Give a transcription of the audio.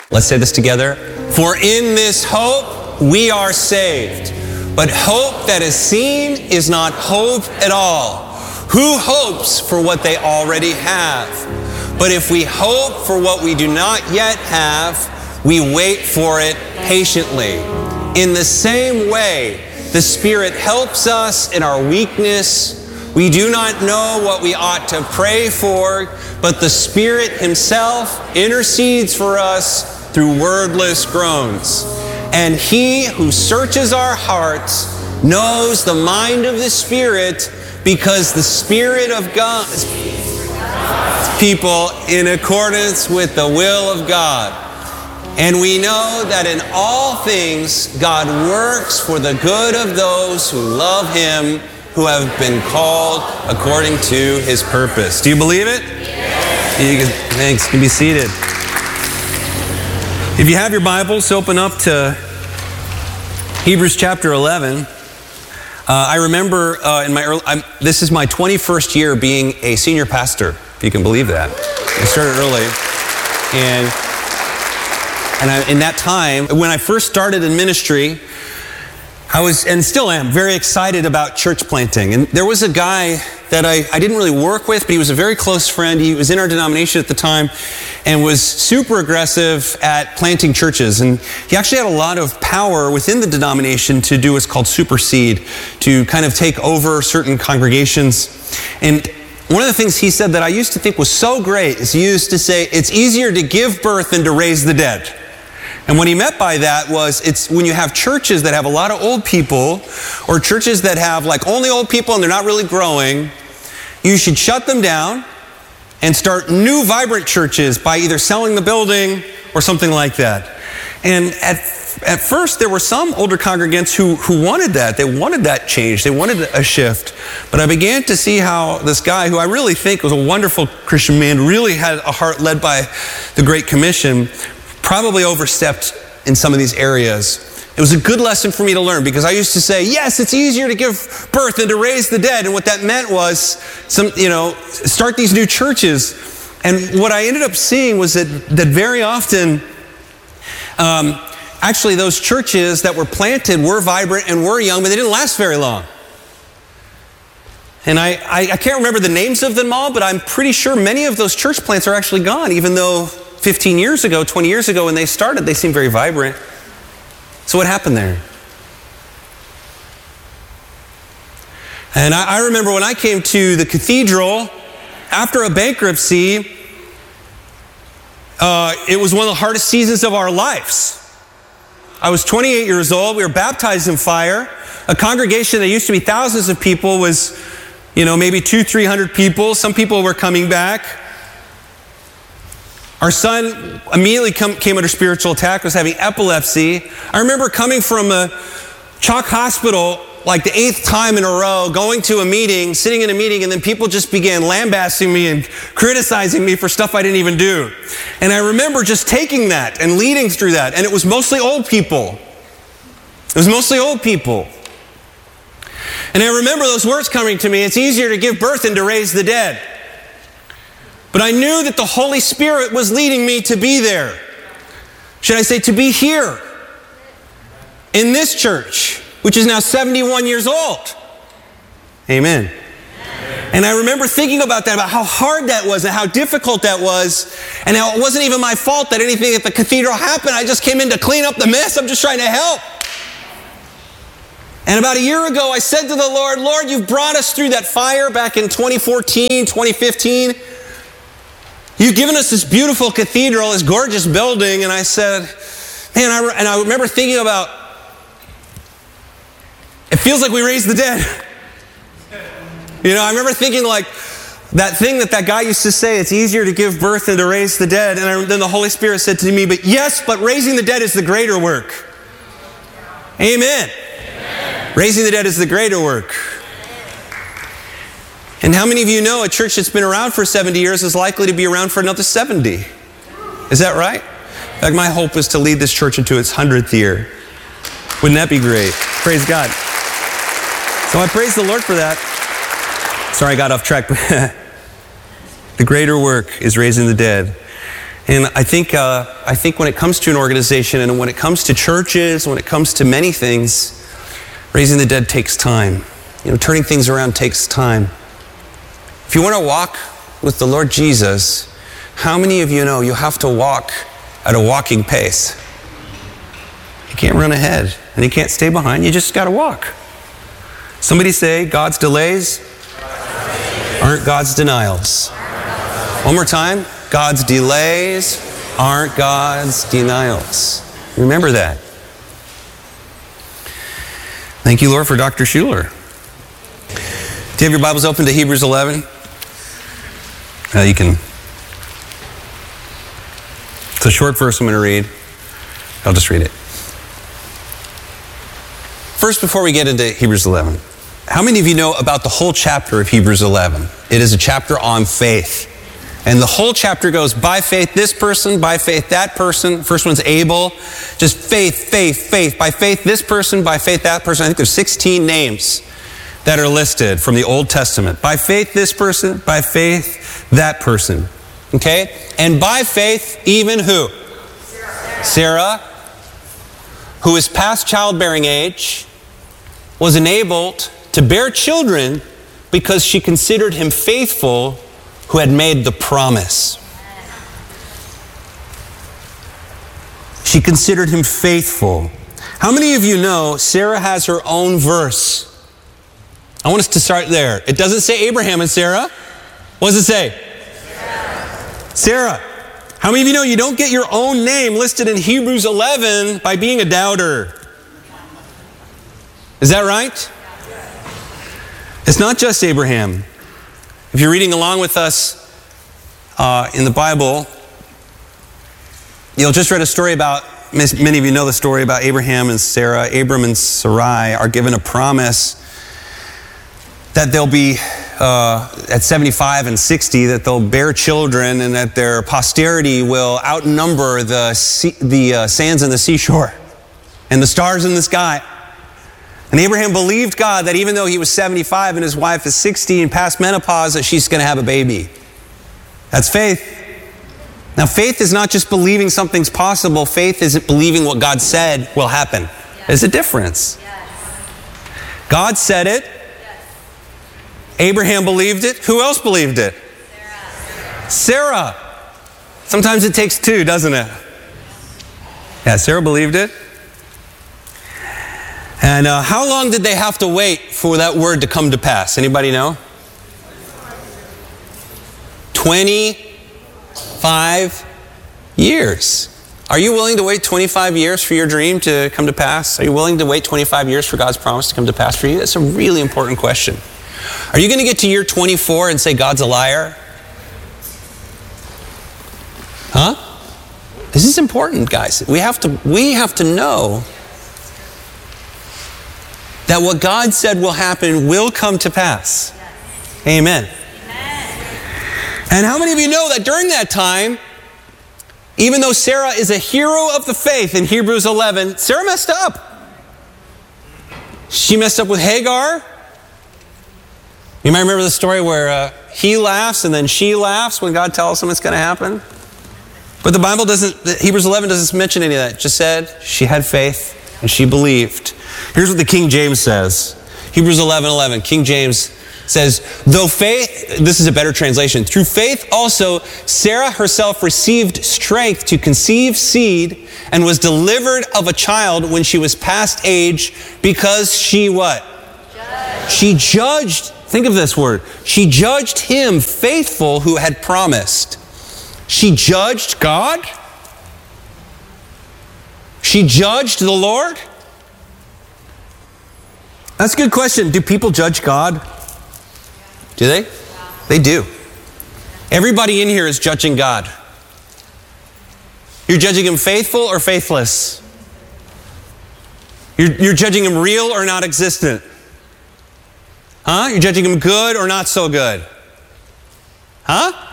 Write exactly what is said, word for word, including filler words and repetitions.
Let's say this together. For in this hope we are saved. But hope that is seen is not hope at all. Who hopes for what they already have? But if we hope for what we do not yet have, we wait for it patiently. In the same way, the Spirit helps us in our weakness. We do not know what we ought to pray for, but the Spirit Himself intercedes for us through wordless groans. And He who searches our hearts knows the mind of the Spirit, because the Spirit of God people in accordance with the will of God. And we know that in all things God works for the good of those who love Him, who have been called according to His purpose. Do you believe it? You can, thanks. You can be seated. If you have your Bibles, open up to Hebrews chapter eleven. Uh, I remember uh, in my early, I'm, this is my twenty-first year being a senior pastor, if you can believe that. I started early. And, and I, in that time, when I first started in ministry, I was, and still am, very excited about church planting. And there was a guy that I, I didn't really work with, but he was a very close friend. He was in our denomination at the time and was super aggressive at planting churches. And he actually had a lot of power within the denomination to do what's called supersede, to kind of take over certain congregations. And one of the things he said that I used to think was so great is he used to say, it's easier to give birth than to raise the dead. And what he meant by that was, it's when you have churches that have a lot of old people, or churches that have like only old people and they're not really growing, you should shut them down and start new vibrant churches by either selling the building or something like that. And at at first there were some older congregants who, who wanted that. They wanted that change. They wanted a shift. But I began to see how this guy, who I really think was a wonderful Christian man, really had a heart led by the Great Commission, probably overstepped in some of these areas. It was a good lesson for me to learn, because I used to say, yes, it's easier to give birth than to raise the dead. And what that meant was, some, you know, start these new churches. And what I ended up seeing was that, that very often, um, actually those churches that were planted were vibrant and were young, but they didn't last very long. And I, I, I can't remember the names of them all, but I'm pretty sure many of those church plants are actually gone, even though fifteen years ago, twenty years ago when they started, they seemed very vibrant. So what happened there? And I, I remember when I came to the cathedral after a bankruptcy, uh, it was one of the hardest seasons of our lives. I was twenty-eight years old. We were baptized in fire. A congregation that used to be thousands of people was, you know, maybe two, three hundred people. Some people were coming back. Our son immediately come, came under spiritual attack, was having epilepsy. I remember coming from a Chalk Hospital like the eighth time in a row, going to a meeting, sitting in a meeting, and then people just began lambasting me and criticizing me for stuff I didn't even do. And I remember just taking that and leading through that. And it was mostly old people. It was mostly old people. And I remember those words coming to me, it's easier to give birth than to raise the dead. But I knew that the Holy Spirit was leading me to be there. Should I say to be here in this church, which is now seventy-one years old. Amen. Amen. And I remember thinking about that, about how hard that was and how difficult that was, and how it wasn't even my fault that anything at the cathedral happened. I just came in to clean up the mess. I'm just trying to help. And about a year ago, I said to the Lord, Lord, you've brought us through that fire back in twenty fourteen, twenty fifteen. You've given us this beautiful cathedral, this gorgeous building. And I said, man, I, and I remember thinking about, it feels like we raised the dead. You know, I remember thinking like that thing that that guy used to say, it's easier to give birth than to raise the dead. And I, then the Holy Spirit said to me, but yes, but raising the dead is the greater work. Amen. Amen. Raising the dead is the greater work. And how many of you know a church that's been around for seventy years is likely to be around for another seventy? Is that right? In fact, my hope is to lead this church into its hundredth year. Wouldn't that be great? Praise God. So I praise the Lord for that. Sorry, I got off track. The greater work is raising the dead. And I think, uh, I think when it comes to an organization and when it comes to churches, when it comes to many things, raising the dead takes time. You know, turning things around takes time. If you want to walk with the Lord Jesus, how many of you know you have to walk at a walking pace? You can't run ahead and you can't stay behind. You just got to walk. Somebody say, God's delays aren't God's denials. One more time. God's delays aren't God's denials. Remember that. Thank you, Lord, for Doctor Schuler. Do you have your Bibles open to Hebrews eleven? Uh, you can. It's a short verse I'm going to read. I'll just read it. First, before we get into Hebrews eleven, how many of you know about the whole chapter of Hebrews eleven? It is a chapter on faith. And the whole chapter goes, by faith this person, by faith that person. First one's Abel. Just faith, faith, faith. By faith this person, by faith that person. I think there's sixteen names that are listed from the Old Testament. By faith this person, by faith that person. Okay? And by faith even who? Sarah. Sarah, who is past childbearing age, was enabled to bear children because she considered him faithful who had made the promise. She considered him faithful. How many of you know Sarah has her own verse? I want us to start there. It doesn't say Abraham and Sarah. What does it say? Sarah. Sarah. How many of you know you don't get your own name listed in Hebrews eleven by being a doubter? Is that right? It's not just Abraham. If you're reading along with us uh, in the Bible, you'll just read a story about, many of you know the story about Abraham and Sarah. Abram and Sarai are given a promise that they'll be, uh, at seventy-five and sixty, that they'll bear children and that their posterity will outnumber the, sea, the uh, sands in the seashore and the stars in the sky. And Abraham believed God that even though he was seventy-five and his wife is sixty and past menopause, that she's going to have a baby. That's faith. Now, faith is not just believing something's possible. Faith is believing what God said will happen. Yes. There's a difference. Yes. God said it. Yes. Abraham believed it. Who else believed it? Sarah. Sarah. Sometimes it takes two, doesn't it? Yeah, Sarah believed it. And uh, how long did they have to wait for that word to come to pass? Anybody know? twenty-five years. Are you willing to wait twenty-five years for your dream to come to pass? Are you willing to wait twenty-five years for God's promise to come to pass for you? That's a really important question. Are you going to get to year twenty-four and say God's a liar? Huh? This is important, guys. We have to, we have to know that what God said will happen will come to pass. Yes. Amen. Amen. And how many of you know that during that time, even though Sarah is a hero of the faith in Hebrews eleven, Sarah messed up. She messed up with Hagar. You might remember the story where uh, he laughs and then she laughs when God tells him it's going to happen. But the Bible doesn't, Hebrews eleven doesn't mention any of that. It just said she had faith and she believed. Here's what the King James says. Hebrews eleven eleven. King James says, though faith, this is a better translation, through faith also Sarah herself received strength to conceive seed and was delivered of a child when she was past age because she what? Judged. She judged, think of this word, she judged him faithful who had promised. She judged God? She judged the Lord? That's a good question. Do people judge God? Do they? They do. Everybody in here is judging God. You're judging him faithful or faithless? You're, you're judging him real or not existent? Huh? You're judging him good or not so good? Huh?